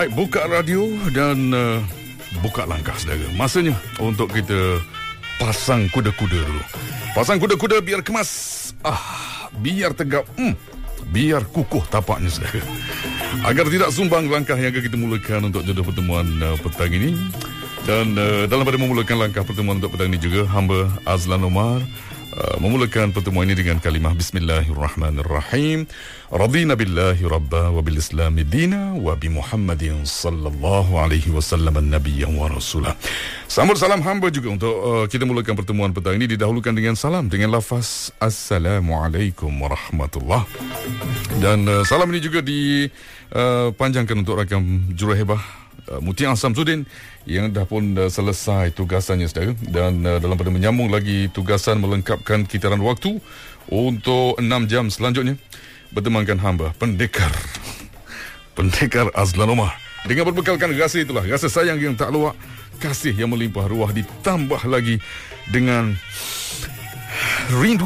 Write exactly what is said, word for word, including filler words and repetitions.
Baik, buka radio dan uh, buka langkah saudara. Masanya untuk kita pasang kuda-kuda dulu. Pasang kuda-kuda biar kemas. Ah, biar tegap. Hmm, biar kukuh tapaknya saudara. Agar tidak sumbang langkah yang akan kita mulakan untuk jodoh pertemuan uh, petang ini. Dan uh, dalam pada memulakan langkah pertemuan untuk petang ini juga, hamba Azlan Omar Uh, memulakan pertemuan ini dengan kalimah Bismillahirrahmanirrahim. Radina billahi rabba wa bil islami dina wa bi Muhammadin sallallahu alaihi wasallam an-nabiyya wa rasulah. Sambut salam hamba juga untuk uh, kita mulakan pertemuan petang ini didahulukan dengan salam dengan lafaz Assalamualaikum warahmatullah. Dan uh, salam ini juga dipanjangkan uh, untuk rakam Juruhebah Uh, Mutia Samsudin yang dah pun uh, selesai tugasannya saudara. Dan uh, dalam pada menyambung lagi tugasan melengkapkan kitaran waktu untuk enam jam selanjutnya bertemankan hamba pendekar pendekar Azlan Omar dengan berbekalkan rasa itulah, rasa sayang yang tak luak, kasih yang melimpah ruah, ditambah lagi dengan rindu